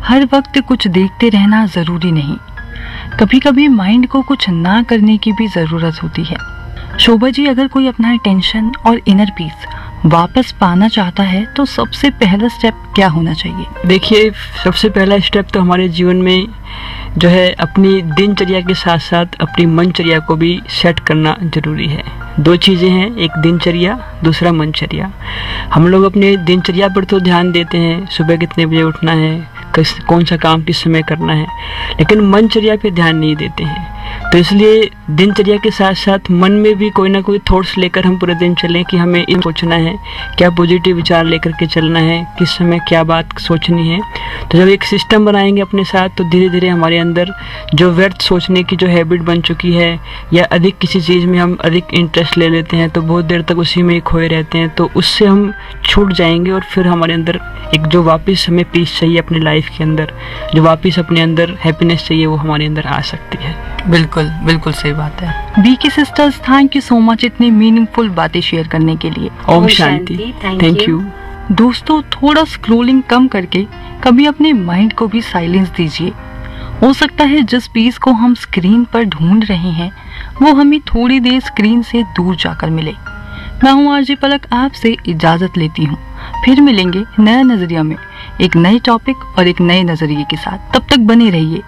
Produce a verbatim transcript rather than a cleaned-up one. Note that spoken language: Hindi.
हर वक्त कुछ देखते रहना ज़रूरी नहीं, कभी कभी माइंड को कुछ ना करने की भी ज़रूरत होती है। शोभा जी, अगर कोई अपना टेंशन और इनर पीस वापस पाना चाहता है तो सबसे पहला स्टेप क्या होना चाहिए? देखिए, सबसे पहला स्टेप तो हमारे जीवन में जो है अपनी दिनचर्या के साथ साथ अपनी मनचर्या को भी सेट करना जरूरी है। दो चीज़ें हैं, एक दिनचर्या, दूसरा मनचर्या। हम लोग अपने दिनचर्या पर तो ध्यान देते हैं, सुबह कितने बजे उठना है, किस कौन सा काम किस समय करना है, लेकिन मनचर्या पे ध्यान नहीं देते हैं। तो इसलिए दिनचर्या के साथ साथ मन में भी कोई ना कोई थॉट्स लेकर हम पूरे दिन चलें कि हमें इन सोचना है, क्या पॉजिटिव विचार लेकर के चलना है, किस समय क्या बात सोचनी है। तो जब एक सिस्टम बनाएंगे अपने साथ तो धीरे धीरे हमारे अंदर जो व्यर्थ सोचने की जो हैबिट बन चुकी है या अधिक किसी चीज़ में हम अधिक इंटरेस्ट ले लेते हैं तो बहुत देर तक उसी में खोए रहते हैं, तो उससे हम छूट जाएंगे और फिर हमारे अंदर एक जो वापस हमें पीस चाहिए अपनी लाइफ के अंदर, जो वापस अपने अंदर हैप्पीनेस चाहिए, वो हमारे अंदर आ सकती है। बिल्कुल बिल्कुल सही बात है। BK sisters, thank you so much इतनी मीनिंगफुल बातें शेयर करने के लिए। Om Shanti, thank you. दोस्तों, थोड़ा स्क्रोलिंग कम करके कभी अपने माइंड को भी साइलेंस दीजिए। हो सकता है जिस पीस को हम स्क्रीन पर ढूंढ रहे हैं वो हमें थोड़ी देर स्क्रीन से दूर जाकर मिले। मैं हूँ आरजे पलक, आपसे इजाजत लेती हूँ। फिर मिलेंगे नया नजरिया में एक नए टॉपिक और एक नए नजरिए के साथ। तब तक बने रहिए